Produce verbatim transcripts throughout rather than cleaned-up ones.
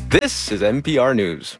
This is N P R News.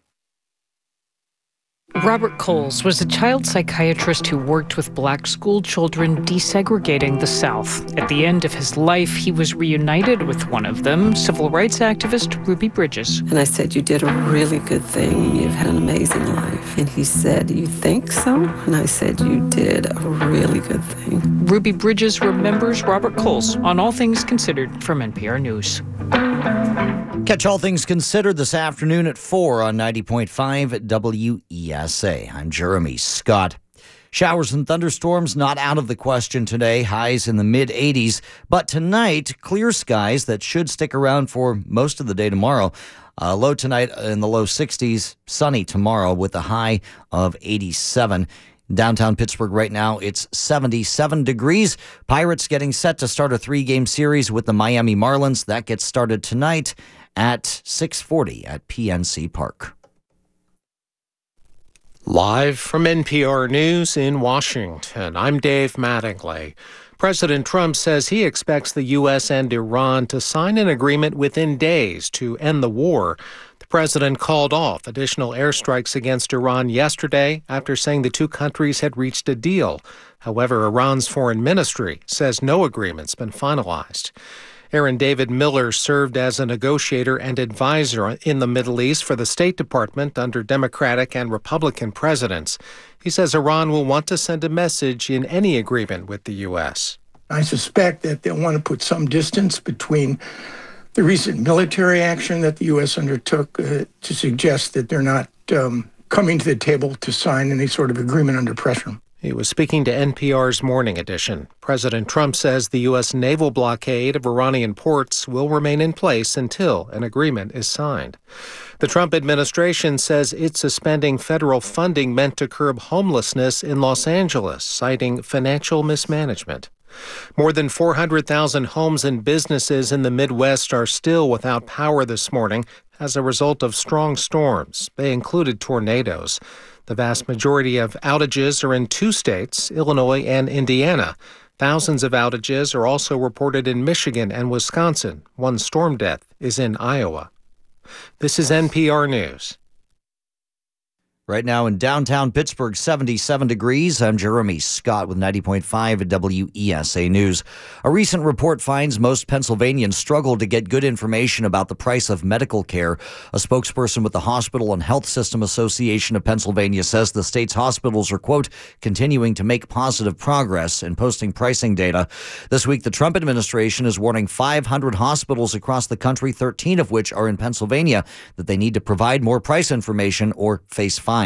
Robert Coles was a child psychiatrist who worked with black school children desegregating the South. At the end of his life, he was reunited with one of them, civil rights activist Ruby Bridges. And I said, "You did a really good thing. You've had an amazing life." And he said, "You think so?" And I said, "You did a really good thing." Ruby Bridges remembers Robert Coles on All Things Considered from N P R News. Catch All Things Considered this afternoon at four on ninety point five W E S A. I'm Jeremy Scott. Showers and thunderstorms not out of the question today, highs in the mid eighties. But tonight, clear skies that should stick around for most of the day tomorrow. Uh, low tonight in the low sixties, sunny tomorrow with a high of eighty-seven. Downtown Pittsburgh right now, it's seventy-seven degrees. Pirates getting set to start a three-game series with the Miami Marlins. That gets started tonight at six forty at P N C Park. Live from N P R News in Washington, I'm Dave Mattingly. President Trump says he expects the U S and Iran to sign an agreement within days to end the war. The president called off additional airstrikes against Iran yesterday after saying the two countries had reached a deal. However, Iran's foreign ministry says no agreement's been finalized. Aaron David Miller served as a negotiator and advisor in the Middle East for the State Department under Democratic and Republican presidents. He says Iran will want to send a message in any agreement with the U S. I suspect that they'll want to put some distance between the recent military action that the U S undertook uh, to suggest that they're not um, coming to the table to sign any sort of agreement under pressure. He was speaking to N P R's Morning Edition. President Trump says the U S naval blockade of Iranian ports will remain in place until an agreement is signed. The Trump administration says it's suspending federal funding meant to curb homelessness in Los Angeles, citing financial mismanagement. More than four hundred thousand homes and businesses in the Midwest are still without power this morning as a result of strong storms. They included tornadoes. The vast majority of outages are in two states, Illinois and Indiana. Thousands of outages are also reported in Michigan and Wisconsin. One storm death is in Iowa. This is N P R News. Right now in downtown Pittsburgh, seventy-seven degrees. I'm Jeremy Scott with ninety point five W E S A News. A recent report finds most Pennsylvanians struggle to get good information about the price of medical care. A spokesperson with the Hospital and Health System Association of Pennsylvania says the state's hospitals are, quote, continuing to make positive progress in posting pricing data. This week, the Trump administration is warning five hundred hospitals across the country, thirteen of which are in Pennsylvania, that they need to provide more price information or face fines.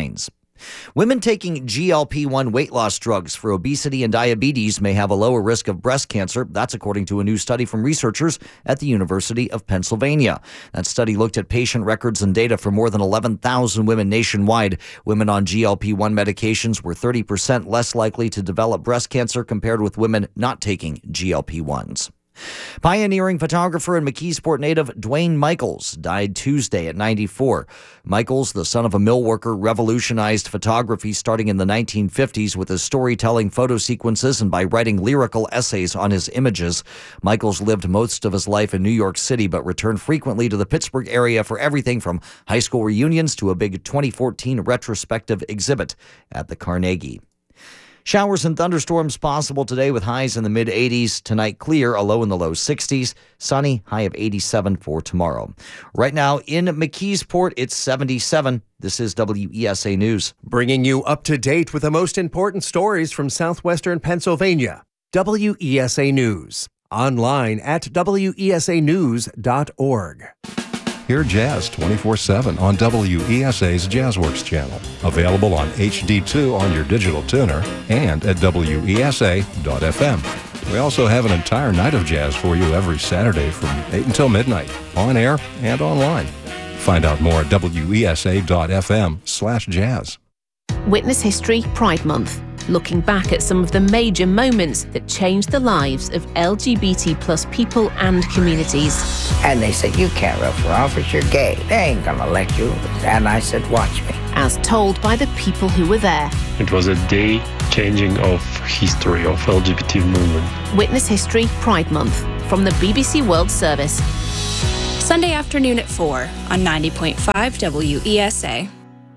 Women taking G L P one weight loss drugs for obesity and diabetes may have a lower risk of breast cancer. That's according to a new study from researchers at the University of Pennsylvania. That study looked at patient records and data for more than eleven thousand women nationwide. Women on G L P one medications were thirty percent less likely to develop breast cancer compared with women not taking G L P ones. Pioneering photographer and McKeesport native Dwayne Michaels died Tuesday at ninety-four. Michaels, the son of a mill worker, revolutionized photography starting in the nineteen fifties with his storytelling photo sequences and by writing lyrical essays on his images. Michaels lived most of his life in New York City but returned frequently to the Pittsburgh area for everything from high school reunions to a big twenty fourteen retrospective exhibit at the Carnegie. Showers and thunderstorms possible today with highs in the mid eighties. Tonight, clear, a low in the low sixties. Sunny, high of eighty-seven for tomorrow. Right now in McKeesport, it's seventy-seven. This is W E S A News. Bringing you up to date with the most important stories from southwestern Pennsylvania. W E S A News. Online at W E S A news dot org. Hear jazz twenty-four seven on W E S A's Jazzworks channel. Available on H D two on your digital tuner and at W E S A dot F M. We also have an entire night of jazz for you every Saturday from eight until midnight, on air and online. Find out more at W E S A dot F M slash jazz. Witness History Pride Month. Looking back at some of the major moments that changed the lives of L G B T plus people and communities. And they said, "You can't run for office, you're gay. They ain't gonna let you." And I said, "Watch me." As told by the people who were there. It was a day changing of history of L G B T movement. Witness History Pride Month from the B B C World Service. Sunday afternoon at four on ninety point five W E S A.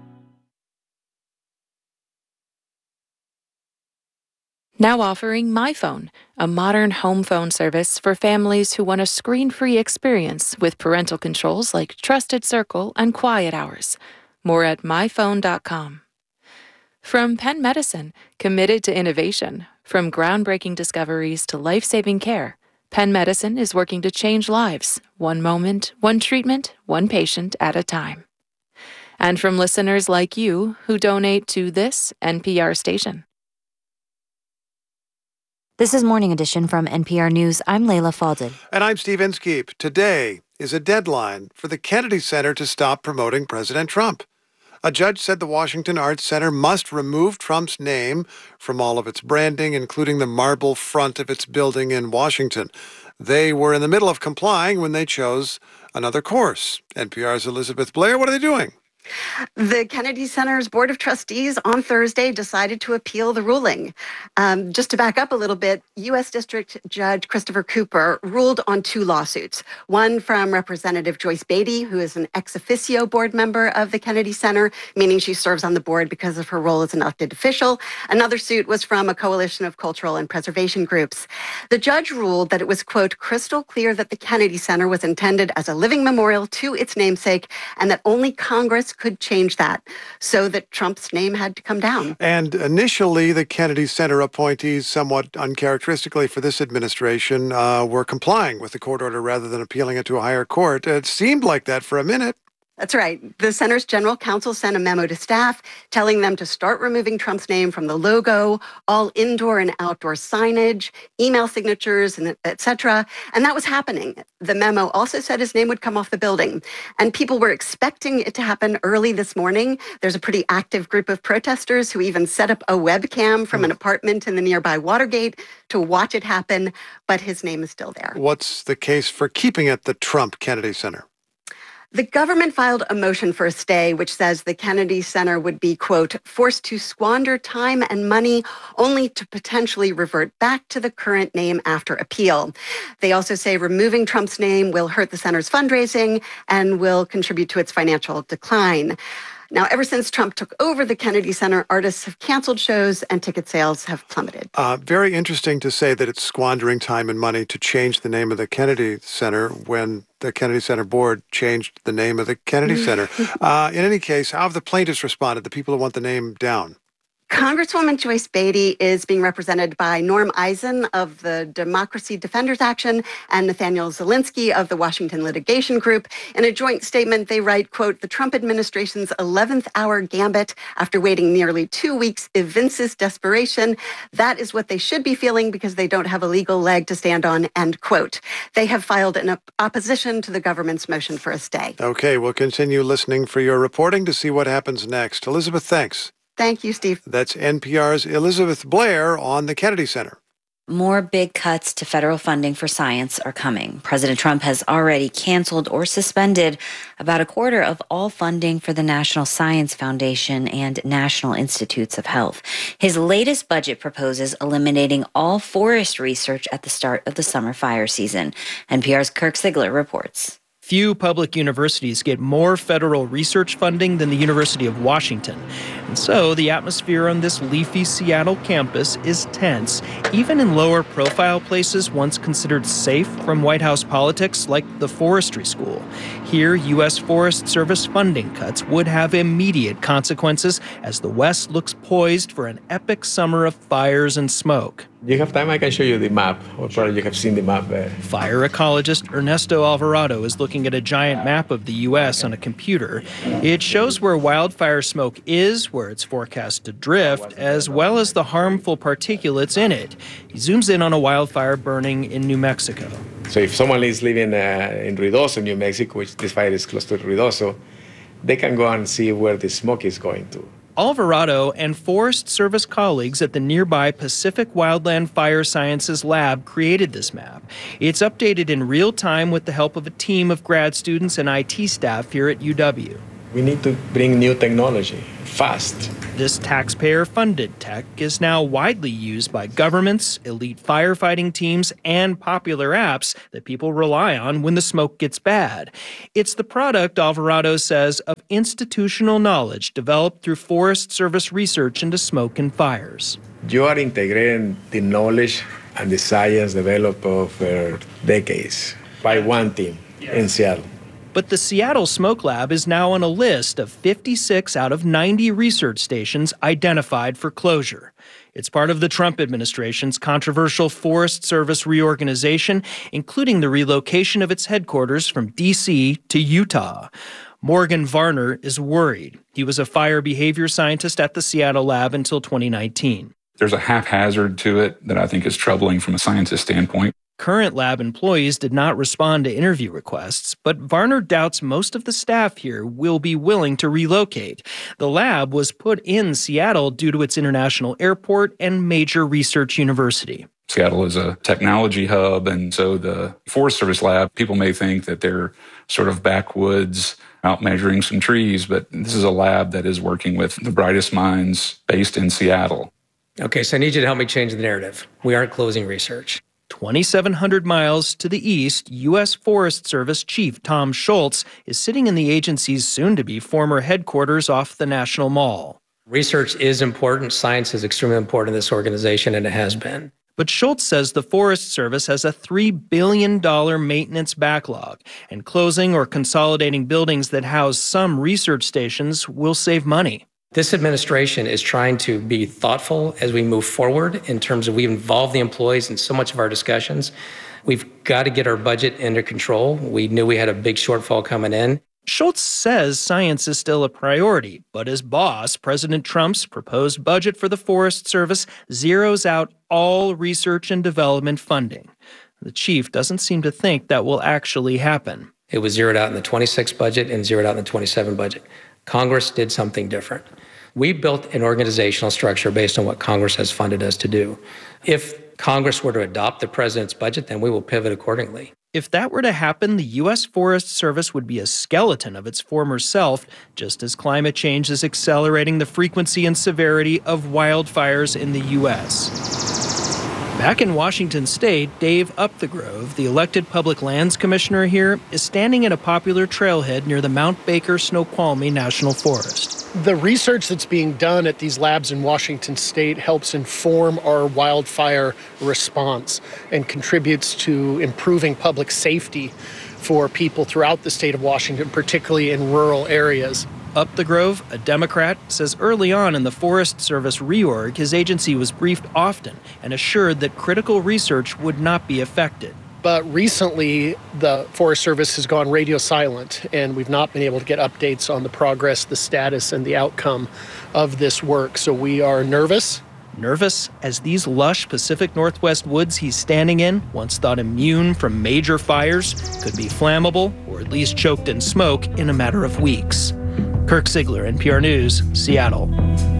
Now offering MyPhone, a modern home phone service for families who want a screen-free experience with parental controls like Trusted Circle and Quiet Hours. More at my phone dot com. From Penn Medicine, committed to innovation, from groundbreaking discoveries to life-saving care, Penn Medicine is working to change lives, one moment, one treatment, one patient at a time. And from listeners like you who donate to this N P R station. This is Morning Edition from N P R News. I'm Layla Falded. And I'm Steve Inskeep. Today is a deadline for the Kennedy Center to stop promoting President Trump. A judge said the Washington Arts Center must remove Trump's name from all of its branding, including the marble front of its building in Washington. They were in the middle of complying when they chose another course. N P R's Elizabeth Blair, what are they doing? The Kennedy Center's Board of Trustees on Thursday decided to appeal the ruling. Um, just to back up a little bit, U S District Judge Christopher Cooper ruled on two lawsuits. One from Representative Joyce Beatty, who is an ex officio board member of the Kennedy Center, meaning she serves on the board because of her role as an elected official. Another suit was from a coalition of cultural and preservation groups. The judge ruled that it was, quote, crystal clear that the Kennedy Center was intended as a living memorial to its namesake and that only Congress could change that, so that Trump's name had to come down. And initially, the Kennedy Center appointees, somewhat uncharacteristically for this administration, uh, were complying with the court order rather than appealing it to a higher court. It seemed like that for a minute. That's right. The center's general counsel sent a memo to staff telling them to start removing Trump's name from the logo, all indoor and outdoor signage, email signatures, and et cetera. And that was happening. The memo also said his name would come off the building. And people were expecting it to happen early this morning. There's a pretty active group of protesters who even set up a webcam from an apartment in the nearby Watergate to watch it happen. But his name is still there. What's the case for keeping it the Trump Kennedy Center? The government filed a motion for a stay, which says the Kennedy Center would be, quote, forced to squander time and money only to potentially revert back to the current name after appeal. They also say removing Trump's name will hurt the center's fundraising and will contribute to its financial decline. Now, ever since Trump took over the Kennedy Center, artists have canceled shows and ticket sales have plummeted. Uh, very interesting to say that it's squandering time and money to change the name of the Kennedy Center when the Kennedy Center board changed the name of the Kennedy Center. Uh, in any case, how have the plaintiffs responded, the people who want the name down? Congresswoman Joyce Beatty is being represented by Norm Eisen of the Democracy Defenders Action and Nathaniel Zelinsky of the Washington Litigation Group. In a joint statement, they write, quote, the Trump administration's eleventh hour gambit after waiting nearly two weeks evinces desperation. That is what they should be feeling because they don't have a legal leg to stand on, end quote. They have filed an op- opposition to the government's motion for a stay. Okay, we'll continue listening for your reporting to see what happens next. Elizabeth, thanks. Thank you, Steve. That's N P R's Elizabeth Blair on the Kennedy Center. More big cuts to federal funding for science are coming. President Trump has already canceled or suspended about a quarter of all funding for the National Science Foundation and National Institutes of Health. His latest budget proposes eliminating all forest research at the start of the summer fire season. N P R's Kirk Sigler reports. Few public universities get more federal research funding than the University of Washington. And so the atmosphere on this leafy Seattle campus is tense, even in lower profile places once considered safe from White House politics like the forestry school. Here, U S Forest Service funding cuts would have immediate consequences as the West looks poised for an epic summer of fires and smoke. You have time, I can show you the map, or probably you have seen the map there. Fire ecologist Ernesto Alvarado is looking at a giant map of the U S on a computer. It shows where wildfire smoke is, where it's forecast to drift, as well as the harmful particulates in it. He zooms in on a wildfire burning in New Mexico. So if someone is living uh, in Ruidoso, New Mexico, which this fire is close to Ruidoso, they can go and see where the smoke is going to. Alvarado and Forest Service colleagues at the nearby Pacific Wildland Fire Sciences Lab created this map. It's updated in real time with the help of a team of grad students and I T staff here at U W. We need to bring new technology fast. This taxpayer-funded tech is now widely used by governments, elite firefighting teams, and popular apps that people rely on when the smoke gets bad. It's the product, Alvarado says, of institutional knowledge developed through Forest Service research into smoke and fires. You are integrating the knowledge and the science developed over decades by one team in Seattle. But the Seattle Smoke Lab is now on a list of fifty-six out of ninety research stations identified for closure. It's part of the Trump administration's controversial Forest Service reorganization, including the relocation of its headquarters from D C to Utah. Morgan Varner is worried. He was a fire behavior scientist at the Seattle lab until twenty nineteen. There's a haphazard to it that I think is troubling from a scientist standpoint. Current lab employees did not respond to interview requests, but Varner doubts most of the staff here will be willing to relocate. The lab was put in Seattle due to its international airport and major research university. Seattle is a technology hub, and so the Forest Service lab, people may think that they're sort of backwoods out measuring some trees, but this is a lab that is working with the brightest minds based in Seattle. Okay, so I need you to help me change the narrative. We aren't closing research. twenty-seven hundred miles to the east, U S Forest Service Chief Tom Schultz is sitting in the agency's soon-to-be former headquarters off the National Mall. Research is important. Science is extremely important in this organization, and it has been. But Schultz says the Forest Service has a three billion dollars maintenance backlog, and closing or consolidating buildings that house some research stations will save money. This administration is trying to be thoughtful as we move forward in terms of we involve the employees in so much of our discussions. We've got to get our budget under control. We knew we had a big shortfall coming in. Schultz says science is still a priority, but his boss, President Trump's proposed budget for the Forest Service, zeroes out all research and development funding. The chief doesn't seem to think that will actually happen. It was zeroed out in the twenty-six budget and zeroed out in the twenty-seven budget. Congress did something different. We built an organizational structure based on what Congress has funded us to do. If Congress were to adopt the president's budget, then we will pivot accordingly. If that were to happen, the U S Forest Service would be a skeleton of its former self, just as climate change is accelerating the frequency and severity of wildfires in the U S Back in Washington state, Dave Upthegrove, the elected public lands commissioner here, is standing at a popular trailhead near the Mount Baker Snoqualmie National Forest. The research that's being done at these labs in Washington state helps inform our wildfire response and contributes to improving public safety for people throughout the state of Washington, particularly in rural areas. Upthegrove, a Democrat, says early on in the Forest Service reorg, his agency was briefed often and assured that critical research would not be affected. But recently, the Forest Service has gone radio silent, and we've not been able to get updates on the progress, the status, and the outcome of this work. So we are nervous. Nervous as these lush Pacific Northwest woods he's standing in, once thought immune from major fires, could be flammable or at least choked in smoke in a matter of weeks. Kirk Ziegler, N P R News, Seattle.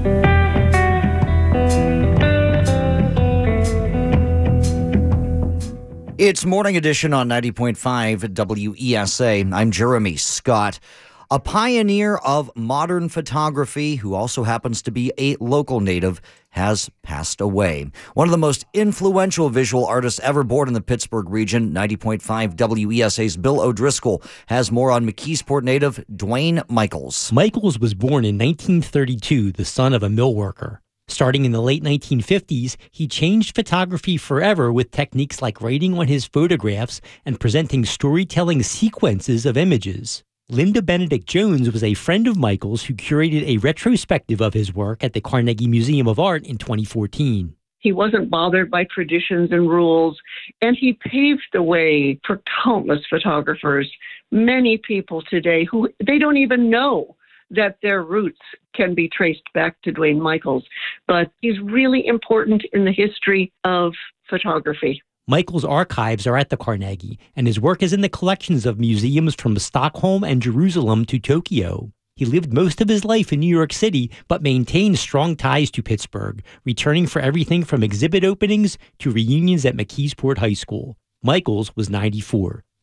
It's Morning Edition on ninety point five W E S A. I'm Jeremy Scott. A pioneer of modern photography, who also happens to be a local native, has passed away. One of the most influential visual artists ever born in the Pittsburgh region, ninety point five W E S A's Bill O'Driscoll has more on McKeesport native Dwayne Michaels. Michaels was born in nineteen thirty-two, the son of a mill worker. Starting in the late nineteen fifties, he changed photography forever with techniques like writing on his photographs and presenting storytelling sequences of images. Linda Benedict Jones was a friend of Michael's who curated a retrospective of his work at the Carnegie Museum of Art in twenty fourteen. He wasn't bothered by traditions and rules, and he paved the way for countless photographers, many people today who they don't even know that their roots can be traced back to Dwayne Michaels. But he's really important in the history of photography. Michael's archives are at the Carnegie, and his work is in the collections of museums from Stockholm and Jerusalem to Tokyo. He lived most of his life in New York City, but maintained strong ties to Pittsburgh, returning for everything from exhibit openings to reunions at McKeesport High School. Michaels was ninety-four.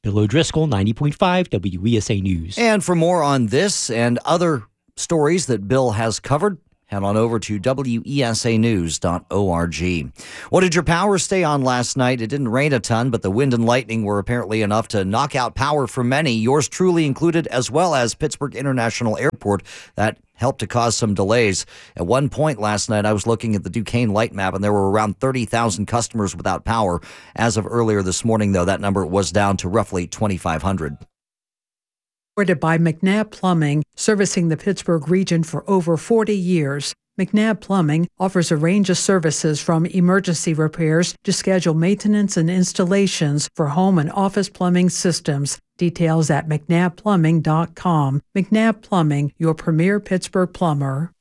Bill O'Driscoll, ninety point five W E S A News. And for more on this and other stories that Bill has covered, head on over to W E S A news dot org. Well, did your power stay on last night? It didn't rain a ton, but the wind and lightning were apparently enough to knock out power for many, yours truly included, as well as Pittsburgh International Airport. That helped to cause some delays. At one point last night, I was looking at the Duquesne light map, and there were around thirty thousand customers without power. As of earlier this morning, though, that number was down to roughly twenty-five hundred. Supported by McNabb Plumbing, servicing the Pittsburgh region for over forty years. McNabb Plumbing offers a range of services from emergency repairs to scheduled maintenance and installations for home and office plumbing systems. Details at mcnabb plumbing dot com. McNabb Plumbing, your premier Pittsburgh plumber.